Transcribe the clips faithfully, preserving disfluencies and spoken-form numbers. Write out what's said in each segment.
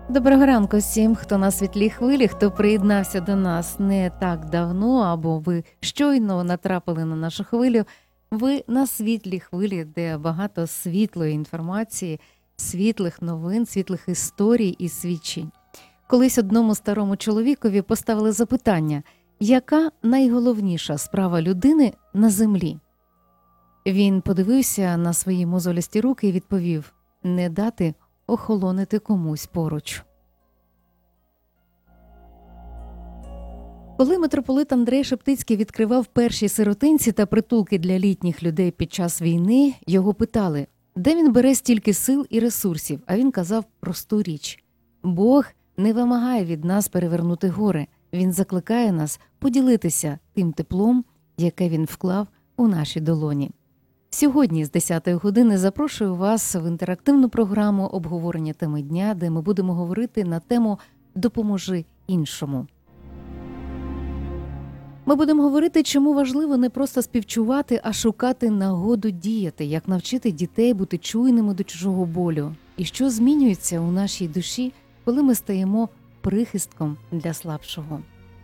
Доброго ранку всім, хто на світлій хвилі, хто приєднався до нас не так давно, або ви щойно натрапили на нашу хвилю. Ви на світлій хвилі, де багато світлої інформації, світлих новин, світлих історій і свідчень. Колись одному старому чоловікові поставили запитання, яка найголовніша справа людини на землі? Він подивився на свої мозолісті руки і відповів: не дати охолонити комусь поруч. Коли митрополит Андрей Шептицький відкривав перші сиротинці та притулки для літніх людей під час війни, його питали, де він бере стільки сил і ресурсів, а він казав просту річ. Бог не вимагає від нас перевернути гори, Він закликає нас поділитися тим теплом, яке він вклав у наші долоні. Сьогодні з десятої години запрошую вас в інтерактивну програму обговорення теми дня, де ми будемо говорити на тему «Допоможи іншому». Ми будемо говорити, чому важливо не просто співчувати, а шукати нагоду діяти, як навчити дітей бути чуйними до чужого болю, і що змінюється у нашій душі, коли ми стаємо прихистком для слабшого.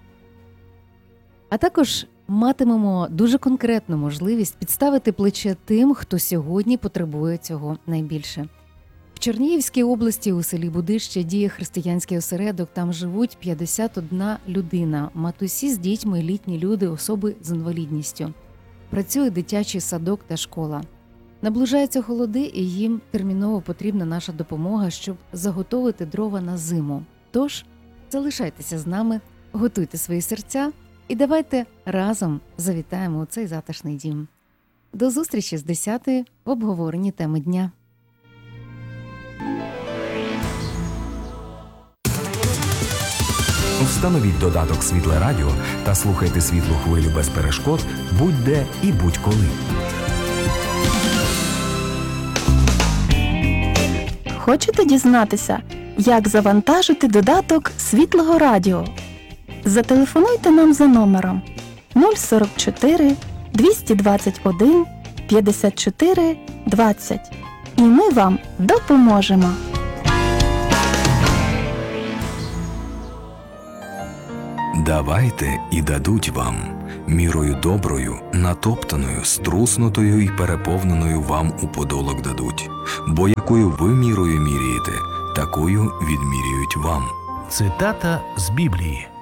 А також матимемо дуже конкретну можливість підставити плече тим, хто сьогодні потребує цього найбільше. В Чернігівській області у селі Будище діє християнський осередок, там живуть п'ятдесят одна людина, матусі з дітьми, літні люди, особи з інвалідністю. Працює дитячий садок та школа. Наближаються холоди, і їм терміново потрібна наша допомога, щоб заготовити дрова на зиму. Тож, залишайтеся з нами, готуйте свої серця і давайте разом завітаємо у цей затишний дім. До зустрічі з десятої в обговоренні теми дня. Встановіть додаток «Світле радіо» та слухайте світлу хвилю без перешкод будь-де і будь-коли. Хочете дізнатися, як завантажити додаток «Світлого радіо»? Зателефонуйте нам за номером нуль сорок чотири двісті двадцять один п'ятдесят чотири двадцять, і ми вам допоможемо. Давайте і дадуть вам, мірою доброю, натоптаною, струснутою і переповненою вам у подолок дадуть. Бо якою ви мірою міряєте, такою відміряють вам. Цитата з Біблії.